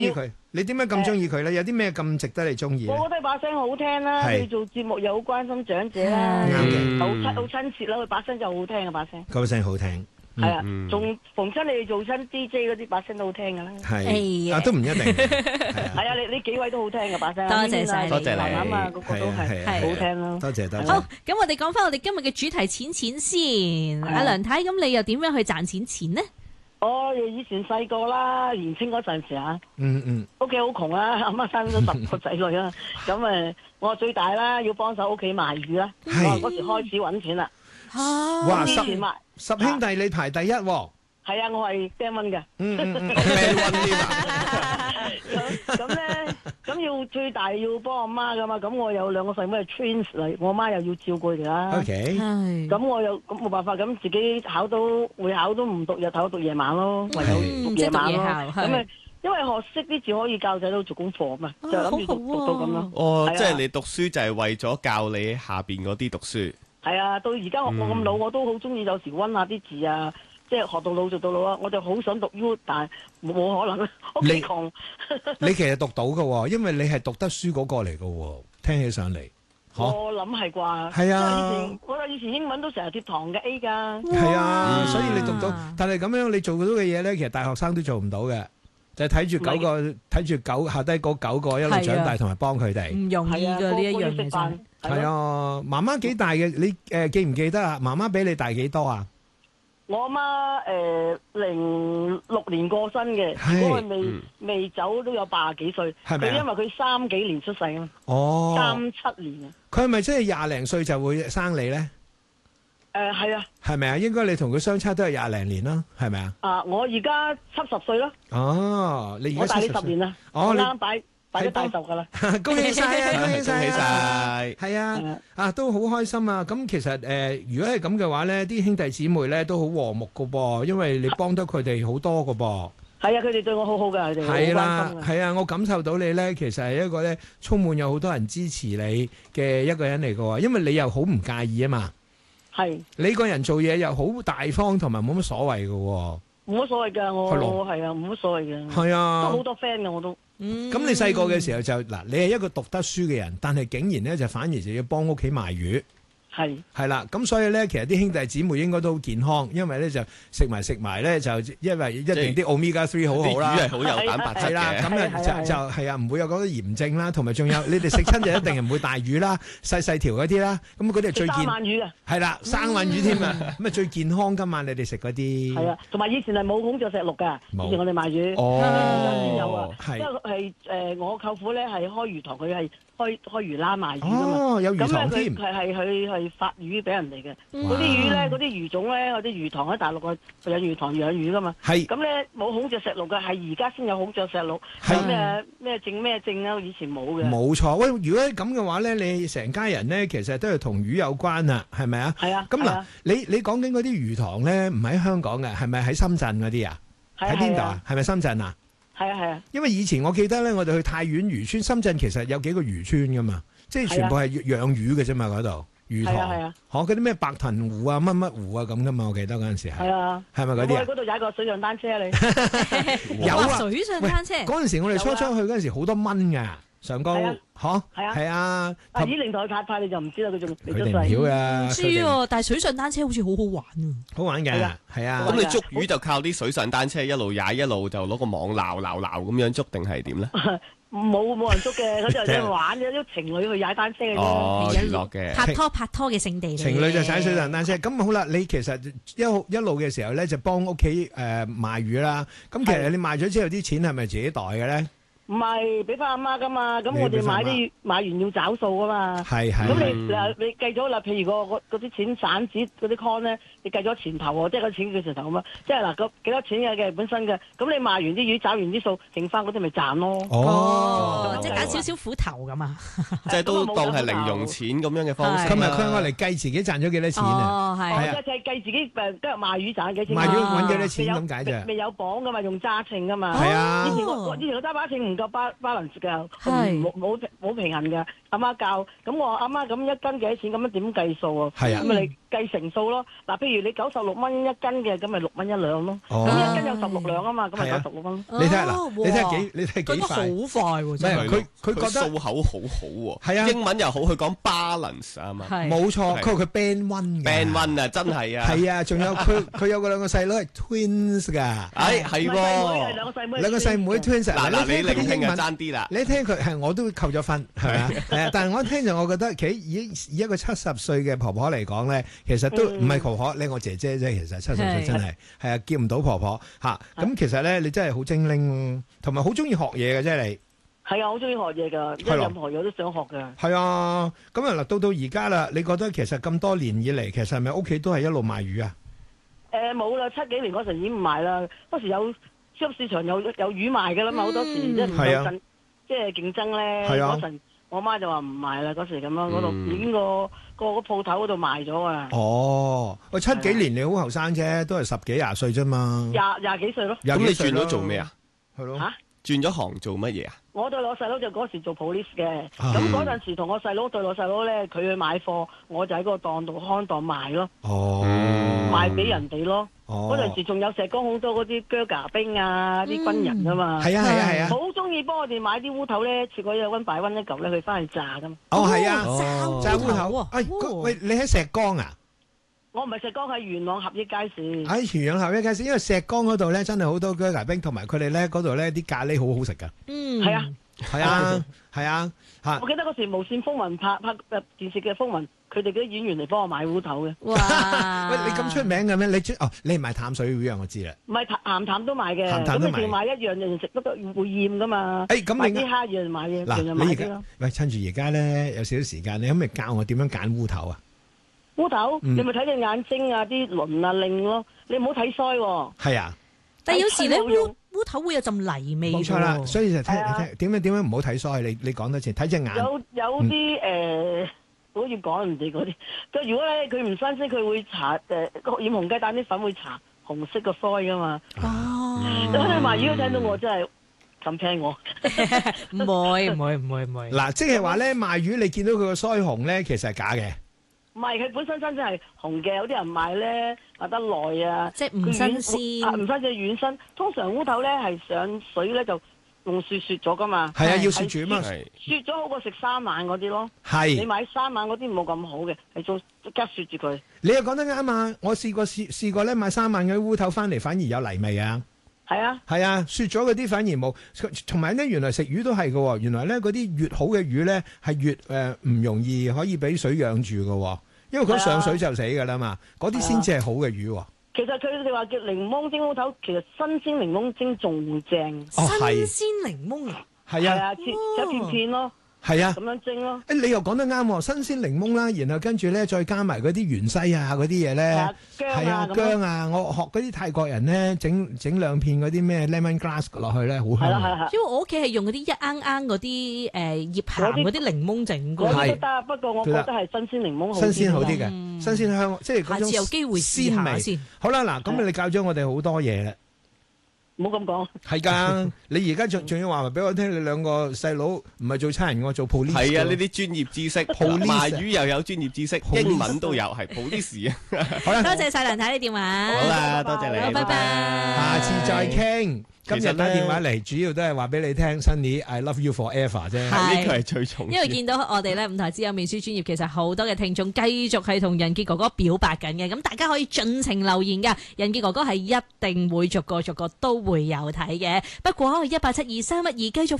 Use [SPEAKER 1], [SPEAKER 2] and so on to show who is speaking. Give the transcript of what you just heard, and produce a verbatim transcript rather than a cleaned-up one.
[SPEAKER 1] 意佢？你點解咁中意佢咧？有啲咩咁值得你中意咧？
[SPEAKER 2] 我覺得把聲好聽啦，
[SPEAKER 1] 係
[SPEAKER 2] 佢做節目又好關心長者啦，
[SPEAKER 1] 啱嘅
[SPEAKER 2] 好親好親切啦，佢把聲就好聽嘅把聲。
[SPEAKER 1] 個聲好聽，
[SPEAKER 2] 係啊
[SPEAKER 3] 嗯，
[SPEAKER 2] 仲逢親你哋做親 D J 嗰啲把聲都好聽㗎啦。
[SPEAKER 1] 係
[SPEAKER 4] 哎呀
[SPEAKER 1] 啊，都唔一定嘅。係啊
[SPEAKER 2] 係啊，你你幾位都好聽嘅把聲。
[SPEAKER 4] 多謝晒你
[SPEAKER 3] 多謝你
[SPEAKER 2] 楠楠啊，個個都
[SPEAKER 1] 係啊
[SPEAKER 2] 係
[SPEAKER 1] 係啊
[SPEAKER 2] 好聽啦。
[SPEAKER 1] 多謝多謝。
[SPEAKER 4] 好，咁我哋講翻我哋今日嘅主題錢錢先。
[SPEAKER 2] 啊
[SPEAKER 4] 阿梁太，咁你又點樣去賺錢錢呢？
[SPEAKER 2] 我以前細個啦，年青嗰陣時啊，
[SPEAKER 1] 嗯嗯，
[SPEAKER 2] 屋企好窮啦，阿媽生咗十個仔女啦，咁誒，我最大啦，要幫手屋企賣魚啦，我
[SPEAKER 1] 係
[SPEAKER 2] 嗰時開始揾錢啦，
[SPEAKER 1] 哇十
[SPEAKER 2] 之前賣
[SPEAKER 1] 十兄弟你排第一喎。
[SPEAKER 2] 係啊，我係 band one 嘅。
[SPEAKER 1] 嗯嗯嗯，咩溫添啊？
[SPEAKER 2] 咁咁咧，咁要最大要幫阿媽噶嘛，咁我有兩個細妹係 twins 嚟，我媽又要照顧佢哋啦。
[SPEAKER 1] OK，
[SPEAKER 4] 係
[SPEAKER 2] 咁我又咁冇辦法，咁自己考到會考都唔讀日頭，讀夜晚咯，唯有
[SPEAKER 4] 嗯
[SPEAKER 2] 讀夜晚咯。
[SPEAKER 4] 即係讀夜校係
[SPEAKER 2] 咁誒，因為學識啲字可以教仔都做功課啊嘛，就諗住讀
[SPEAKER 4] 好好喎
[SPEAKER 2] 讀到咁咯。
[SPEAKER 3] 哦，
[SPEAKER 2] 係啊
[SPEAKER 3] 即係你讀書就係為咗教你下邊嗰啲讀書。
[SPEAKER 2] 係啊，到而家我我咁老，我都好中意有時温下啲字啊，即係學到老做到老啊。我就好想讀 U，但係冇可能，屋企窮。
[SPEAKER 1] 你其實讀到嘅喎，因為你係讀得書嗰個嚟嘅喎，聽起上嚟，嗬，
[SPEAKER 2] 我諗係啩。
[SPEAKER 1] 係啊
[SPEAKER 2] 因為以前我以前英文都成日貼堂嘅 A 㗎。
[SPEAKER 1] 係啊，
[SPEAKER 3] 嗯
[SPEAKER 1] 所以你讀到，但係咁樣你做到嘅嘢咧，其實大學生都做唔到嘅，就係睇住九個，睇住九下低嗰九個一路長大，同埋幫佢哋。
[SPEAKER 4] 唔容易
[SPEAKER 2] 係啊，
[SPEAKER 4] 㗎呢一
[SPEAKER 2] 個個要食飯
[SPEAKER 4] 樣嘢真係。
[SPEAKER 1] 係啊，媽媽幾大嘅？你誒記唔記得啊？媽媽比你大幾多啊？
[SPEAKER 2] 我阿媽誒零六年過身嘅，
[SPEAKER 1] 係
[SPEAKER 2] 如果佢未
[SPEAKER 3] 嗯
[SPEAKER 2] 未走都有八十幾歲。
[SPEAKER 1] 係咪啊
[SPEAKER 2] 佢因為佢三幾年出世啊，
[SPEAKER 1] 哦，
[SPEAKER 2] 三七年啊。
[SPEAKER 1] 佢係咪即係廿零歲就會生你咧？
[SPEAKER 2] 誒係啊，
[SPEAKER 1] 係咪啊？應該你同佢相差都係廿零年啦，係咪啊？
[SPEAKER 2] 啊我而家七十歲啦，
[SPEAKER 1] 哦，你而
[SPEAKER 2] 我大你
[SPEAKER 1] 家七十歲，
[SPEAKER 2] 十年啦，
[SPEAKER 1] 哦你
[SPEAKER 2] 我啱擺擺咗大壽㗎啦。
[SPEAKER 1] 恭喜晒啊！恭喜晒
[SPEAKER 3] 恭喜
[SPEAKER 1] 啊！
[SPEAKER 3] 晒！
[SPEAKER 1] 係啊
[SPEAKER 2] 係。啊
[SPEAKER 1] 啊，都好開心啊！咁其實誒、呃如果係咁嘅話咧，啲兄弟姊妹咧都好和睦噶噃，因為你幫得佢哋好多噶噃。
[SPEAKER 2] 係啊，佢哋對我好好㗎，佢哋好
[SPEAKER 1] 係啦
[SPEAKER 2] 關，心㗎。
[SPEAKER 1] 係啊，我感受到你咧，其實係一個咧充滿有好多人支持你嘅一個人嚟噶喎，因為你又好唔介意啊嘛，
[SPEAKER 2] 係
[SPEAKER 1] 你個人做嘢又好大方，同埋冇乜所謂噶喎。
[SPEAKER 2] 冇乜所謂㗎，我
[SPEAKER 1] 係咯
[SPEAKER 2] 我係啊，冇乜所謂嘅。
[SPEAKER 1] 係
[SPEAKER 2] 都
[SPEAKER 1] 啊
[SPEAKER 2] 好，多 friend 㗎，我都。
[SPEAKER 4] 咁
[SPEAKER 1] 咁你細個嘅時候就嗱，你係一個讀得書嘅人，但係竟然咧就反而就要幫屋企賣魚。
[SPEAKER 2] 係
[SPEAKER 1] 係啦，咁所以咧，其實啲兄弟姊妹應該都好健康，因為咧就食埋食埋咧就因為一定啲 omega three 好好啦
[SPEAKER 3] 啲魚係。好有蛋白質
[SPEAKER 1] 係啦，
[SPEAKER 3] 嘅。
[SPEAKER 1] 咁
[SPEAKER 2] 係啊
[SPEAKER 1] 啊就就係啊，唔會有嗰啲炎症啦，同埋仲有你哋食親就一定係唔會大魚啦，細細條嗰啲啦，咁嗰啲係最
[SPEAKER 2] 三
[SPEAKER 1] 健
[SPEAKER 2] 萬魚啊，
[SPEAKER 1] 係啦，生鯇魚添啊，咁啊最健康噶嘛，你哋食嗰啲
[SPEAKER 2] 係啊，同埋以前係冇孔雀石綠㗎，
[SPEAKER 1] 冇
[SPEAKER 2] 以前我哋賣魚。
[SPEAKER 1] 哦
[SPEAKER 2] 而家先有啊，
[SPEAKER 1] 係
[SPEAKER 2] 因為係誒我舅父咧係開魚塘，佢係開開魚欄賣魚㗎嘛。
[SPEAKER 1] 哦，有魚
[SPEAKER 2] 咁咧
[SPEAKER 1] 塘添
[SPEAKER 2] 佢，係係佢係發魚俾人哋嘅，
[SPEAKER 4] 嗯
[SPEAKER 2] 嗰啲魚咧，嗰啲魚種咧，嗰啲魚塘喺大陸啊，有魚塘養魚噶嘛。
[SPEAKER 1] 係
[SPEAKER 2] 咁咧冇孔雀石綠嘅，係而家先有孔雀石綠，
[SPEAKER 1] 係
[SPEAKER 2] 有咩咩證咩證啊？以前冇嘅。
[SPEAKER 1] 冇錯。喂，如果咁嘅話咧，你成家人咧其實都係同魚有關啊，係咪啊？
[SPEAKER 2] 係啊。
[SPEAKER 1] 咁嗱
[SPEAKER 2] 係啊，
[SPEAKER 1] 你你講緊嗰啲魚塘咧，唔喺香港嘅，係咪喺深圳嗰啲啊？
[SPEAKER 2] 係啊
[SPEAKER 1] 喺邊度啊？？係咪深圳啊？
[SPEAKER 2] 係啊係啊。
[SPEAKER 1] 因為以前我記得咧，我哋去太遠漁村，深圳其實有幾個漁村噶嘛，即係全部係養魚嘅啫嘛，嗰度魚塘。
[SPEAKER 2] 係啊係啊。
[SPEAKER 1] 嗬，嗰啲咩白藤湖啊、乜乜湖啊咁噶嘛，我記得嗰陣時係。
[SPEAKER 2] 係啊。
[SPEAKER 1] 係咪嗰啲啊
[SPEAKER 2] 我喺嗰度踩過水上單車啊你。
[SPEAKER 1] 有啊
[SPEAKER 4] 哇水上單車，
[SPEAKER 1] 嗰陣時我哋初初去嗰陣時好多蚊㗎，上高
[SPEAKER 2] 係啊，
[SPEAKER 1] 嗬，
[SPEAKER 2] 係啊
[SPEAKER 1] 係啊，
[SPEAKER 2] 啊！以靈台太太你就唔知啦，佢仲未出
[SPEAKER 1] 佢哋唔曉
[SPEAKER 2] 世。
[SPEAKER 1] 㗎，
[SPEAKER 4] 唔知
[SPEAKER 1] 佢哋
[SPEAKER 4] 喎，但係水上單車好似好好玩啊！
[SPEAKER 1] 好玩嘅
[SPEAKER 2] 係啊，
[SPEAKER 1] 係啊。
[SPEAKER 3] 咁你捉魚就靠啲水上單車一路踩一路就攞個網撈撈撈咁樣捉定係點咧？
[SPEAKER 2] 冇冇人捉嘅，嗰陣就玩嘅，啲情侶去踩單車嘅啫。
[SPEAKER 3] 哦，
[SPEAKER 4] 係啊
[SPEAKER 3] 娛樂嘅。
[SPEAKER 4] 拍拖拍拖嘅聖地嚟嘅
[SPEAKER 1] 情侶就踩水上單車，咁好啦。你其實一路一路嘅時候咧，就幫屋企誒賣魚啦。咁其實
[SPEAKER 2] 係
[SPEAKER 1] 你賣咗之後，啲錢係咪自己袋嘅咧？
[SPEAKER 2] 唔係俾翻阿媽噶嘛，咁我哋
[SPEAKER 1] 你俾返阿媽
[SPEAKER 2] 買啲買完要找數噶嘛。
[SPEAKER 1] 係係
[SPEAKER 2] 咁
[SPEAKER 1] 係。
[SPEAKER 2] 你嗱你計咗啦，譬如個嗰啲錢散紙嗰啲 con 咧，你計咗前頭喎，即係個錢叫前頭咁啊，即係嗱個幾多錢嘅嘅本身嘅，咁你賣完啲魚找完啲數，剩翻嗰啲咪賺咯。
[SPEAKER 4] 哦，
[SPEAKER 2] 咁
[SPEAKER 4] 即係揀少少苦頭咁啊！
[SPEAKER 3] 即係都當係零用錢咁樣嘅方式啦。
[SPEAKER 1] 今日佢我嚟計自己賺咗幾多錢啊？
[SPEAKER 4] 哦，
[SPEAKER 2] 哦，
[SPEAKER 4] 係
[SPEAKER 1] 係啊
[SPEAKER 2] 即係計自己誒今日賣魚賺幾錢。
[SPEAKER 1] 賣魚
[SPEAKER 4] 啊
[SPEAKER 1] 揾幾多錢咁解啫？
[SPEAKER 2] 未有磅噶嘛，用揸秤噶嘛。
[SPEAKER 1] 係啊
[SPEAKER 2] 以前我以前我揸把秤唔夠夠 balance 㗎，
[SPEAKER 4] 係
[SPEAKER 2] 冇冇冇平衡嘅。阿媽教，咁我話阿媽咁一斤幾多錢？咁樣點計數啊？
[SPEAKER 1] 係啊
[SPEAKER 2] 咁咪你計成數咯。嗱，譬如你九十六蚊一斤嘅，咁咪六蚊一兩咯。
[SPEAKER 1] 哦
[SPEAKER 2] 咁一斤有十六兩啊嘛，咁咪
[SPEAKER 1] 係啊
[SPEAKER 2] 九十六蚊。
[SPEAKER 1] 你睇下嗱，
[SPEAKER 4] 哦
[SPEAKER 1] 你睇下
[SPEAKER 4] 哇
[SPEAKER 1] 幾，你睇下幾
[SPEAKER 4] 講得好
[SPEAKER 1] 快。
[SPEAKER 4] 快喎，真係。
[SPEAKER 1] 咩佢佢覺得
[SPEAKER 3] 數口好好喎，
[SPEAKER 1] 係啊
[SPEAKER 3] 英文又好，佢講 balance 啊嘛
[SPEAKER 4] 係
[SPEAKER 1] 冇錯，
[SPEAKER 3] 係
[SPEAKER 1] 佢話佢 band one 嘅
[SPEAKER 3] ，band one 啊，真係啊，
[SPEAKER 1] 係啊，仲有佢佢有個兩個細佬係 twins 㗎，
[SPEAKER 3] 哎係
[SPEAKER 2] 唔係細妹係
[SPEAKER 3] 喎，
[SPEAKER 2] 兩個細妹。
[SPEAKER 1] 兩個細妹 twins。
[SPEAKER 3] 嗱嗱，你
[SPEAKER 1] 聽佢啲
[SPEAKER 3] 聆聽就
[SPEAKER 1] 英文
[SPEAKER 3] 爭啲啦，
[SPEAKER 1] 你一聽佢係我都扣咗分，係咪啊？係啊，但係我一聽就我覺得，其實以以一個七十歲嘅婆婆嚟講咧，其實都唔係婆婆，你我姐姐啫。其實七十歲
[SPEAKER 4] 係
[SPEAKER 1] 真係係啊，見唔到婆婆嚇。咁其實咧，你真係好精靈，同埋好中意學嘢嘅啫。你
[SPEAKER 2] 係啊，好中意學嘢㗎，因
[SPEAKER 1] 係咯
[SPEAKER 2] 為任何嘢我都想學㗎。
[SPEAKER 1] 係啊。咁啊嗱，到到而家啦，你覺得其實咁多年以嚟，其實係咪屋企都係一路賣魚啊？
[SPEAKER 2] 誒冇啦，七幾年嗰陣已經唔賣啦。嗰時有超級市場有有魚賣㗎啦嘛，好多時即係唔
[SPEAKER 1] 係啊
[SPEAKER 2] 夠競，即係競爭咧。
[SPEAKER 1] 係啊
[SPEAKER 2] 嗰陣我媽就話唔賣啦，嗰時咁樣嗰度
[SPEAKER 3] 嗯
[SPEAKER 2] 已經個個個鋪頭嗰度賣咗啊，
[SPEAKER 1] 哦，喂，七幾年你好後生啫，都係十幾廿歲啫嘛。
[SPEAKER 2] 廿廿幾歲咯。
[SPEAKER 1] 廿
[SPEAKER 3] 咁你轉
[SPEAKER 1] 幾歲咯
[SPEAKER 3] 咗做咩啊？
[SPEAKER 1] 係咯。
[SPEAKER 2] 嚇
[SPEAKER 3] 轉咗行做乜嘢啊？
[SPEAKER 2] 我對我細佬就嗰時做 police 嘅，
[SPEAKER 1] 啊
[SPEAKER 2] 咁嗰陣時同我細佬對我細佬咧，佢去買貨，我就喺個檔度看檔賣咯，
[SPEAKER 1] 哦，
[SPEAKER 2] 賣俾人哋咯。
[SPEAKER 1] 哦，
[SPEAKER 2] 嗰陣時仲有石崗好多嗰啲啹喀兵啊，啲軍人啊嘛，
[SPEAKER 1] 係啊係啊係啊。
[SPEAKER 2] 好中意幫我哋買啲烏頭咧，切嗰隻溫擺溫一嚿咧，佢翻去炸噶嘛。
[SPEAKER 1] 哦係啊，
[SPEAKER 3] 哦
[SPEAKER 1] 炸烏頭
[SPEAKER 4] 啊！
[SPEAKER 1] 哎，嗰喂，你喺石崗啊？
[SPEAKER 2] 我唔係石崗，喺元朗合益街市。
[SPEAKER 1] 喺元朗後一街市，因為石崗嗰度咧真係好多啹喀兵，同埋佢哋咧嗰度咧啲咖喱好好食噶。
[SPEAKER 4] 嗯，
[SPEAKER 2] 係啊，
[SPEAKER 1] 係啊係啊嚇
[SPEAKER 2] 我！記得嗰時無線風雲拍拍誒電視嘅風雲，佢哋嗰啲演員嚟幫我買烏頭嘅，
[SPEAKER 4] 哇！
[SPEAKER 1] 喂，你咁出名嘅咩？你出哦，你係賣淡水魚啊？我知啦。
[SPEAKER 2] 唔係鹹淡都買嘅。
[SPEAKER 1] 鹹淡都買
[SPEAKER 2] 咁你淨買一樣，人食得會厭噶嘛。
[SPEAKER 1] 誒咁你
[SPEAKER 2] 買啲蝦樣買嘅，
[SPEAKER 1] 嗱，
[SPEAKER 2] 樣樣
[SPEAKER 1] 你而家
[SPEAKER 2] 買啲咯。
[SPEAKER 1] 喂趁住而家咧有少少時間，你可唔可以教我點樣揀烏頭啊？
[SPEAKER 2] 烏頭，
[SPEAKER 1] 嗯
[SPEAKER 2] 你咪睇隻眼睛啊，啲鱗啊令咯，你唔好睇腮喎。
[SPEAKER 1] 係啊，
[SPEAKER 4] 但有時咧烏
[SPEAKER 2] 睇冇用
[SPEAKER 4] 烏頭會有陣泥味
[SPEAKER 1] 冇錯啦。
[SPEAKER 4] 喎
[SPEAKER 1] 所以就聽
[SPEAKER 2] 係啊
[SPEAKER 1] 聽點樣點樣唔好睇腮，你你講多次，睇隻眼。
[SPEAKER 2] 有有啲誒，好似講人哋嗰啲，佢如果咧佢唔新鮮，佢會搽誒染紅雞蛋啲粉會搽紅色個腮噶嘛。
[SPEAKER 4] 哦，
[SPEAKER 2] 咁你賣魚都聽到我真係咁聽我。
[SPEAKER 4] 唔會唔會唔會唔會。
[SPEAKER 1] 嗱，即係話咧賣魚，你見到佢個腮紅咧，其實係假嘅。
[SPEAKER 2] 唔係佢本身真正係紅嘅，有啲人賣咧賣得耐啊，
[SPEAKER 4] 即係唔
[SPEAKER 2] 佢軟
[SPEAKER 4] 新鮮
[SPEAKER 2] 啊唔新鮮軟身。通常烏頭咧係上水咧就用雪雪咗噶嘛，
[SPEAKER 1] 係啊，
[SPEAKER 4] 係
[SPEAKER 1] 要雪住啊嘛。
[SPEAKER 3] 係
[SPEAKER 2] 雪咗好過食三晚嗰啲咯。你
[SPEAKER 1] 係，
[SPEAKER 2] 買三晚嗰啲冇咁好嘅，係做即刻雪住佢。
[SPEAKER 1] 你又講得啱啊！我試過試試過咧買三萬嘅烏頭翻嚟，反而有泥味啊。
[SPEAKER 2] 係啊，
[SPEAKER 1] 係啊，雪咗嗰啲反而冇。同埋咧，原來食魚都係嘅喎。原來咧嗰啲越好嘅魚咧係越誒唔容易可以俾水養住嘅喎。因為佢上水就死㗎啦嘛，嗰啲先至係好嘅魚喎。
[SPEAKER 2] 其實佢哋話叫檸檬蒸烏頭，其實新鮮檸檬蒸仲正。
[SPEAKER 1] 哦，係
[SPEAKER 4] 新鮮檸檬啊！
[SPEAKER 1] 係啊，
[SPEAKER 2] 係啊，切切一片片咯，
[SPEAKER 1] 係啊
[SPEAKER 2] 咁。樣蒸咯。
[SPEAKER 1] 誒，你又講得啱喎，新鮮檸檬啦，然後跟住咧再加埋嗰啲芫茜啊嗰啲嘢咧
[SPEAKER 2] 係啊，，薑
[SPEAKER 1] 係啊
[SPEAKER 2] 啊咁咯。
[SPEAKER 1] 薑啊，我學嗰啲泰國人咧整整兩片嗰啲咩 lemon grass 落去咧，好香啊。
[SPEAKER 2] 係啦係啦，
[SPEAKER 4] 因為我屋企係用嗰啲一啱啱嗰啲誒醃鹹嗰啲檸檬整
[SPEAKER 2] 嗰
[SPEAKER 4] 嘅，
[SPEAKER 1] 係
[SPEAKER 2] 啲都得，不過我覺得係新鮮檸檬好
[SPEAKER 1] 新鮮好啲
[SPEAKER 2] 嘅。
[SPEAKER 1] 嘅，
[SPEAKER 4] 嗯
[SPEAKER 1] 新鮮香，即係嗰種
[SPEAKER 4] 下次有機會試
[SPEAKER 1] 鮮味。
[SPEAKER 4] 下先。
[SPEAKER 1] 好啦，嗱，咁你教咗我哋好多嘢啦。
[SPEAKER 2] 唔好咁講。
[SPEAKER 1] 係㗎，你而家仲仲要話埋俾我聽，你兩個細佬唔係做差人，我做 police。
[SPEAKER 3] 係啊，呢啲專業知識，
[SPEAKER 1] Police
[SPEAKER 3] 賣魚又有專業知識，
[SPEAKER 1] Police
[SPEAKER 3] 英文都有，係 police 啊。
[SPEAKER 1] 好啦，
[SPEAKER 4] 多謝晒梁太你電話。
[SPEAKER 3] 好啦，多謝
[SPEAKER 4] 好，
[SPEAKER 3] 你，
[SPEAKER 4] 拜拜。
[SPEAKER 1] 下次再傾。今日打
[SPEAKER 3] 其實咧
[SPEAKER 1] 電話嚟，主要都係話俾你聽，Sunny，I love you forever 啫。
[SPEAKER 4] 係
[SPEAKER 3] 呢個係最重要。
[SPEAKER 4] 因為見到我哋咧五台之友面書專業，其實好多嘅聽眾繼續係同仁傑哥哥表白緊嘅，咁大家可以盡情留言噶，仁傑哥哥係一定會逐個逐個都會有睇嘅。不過一八七二三一二繼續。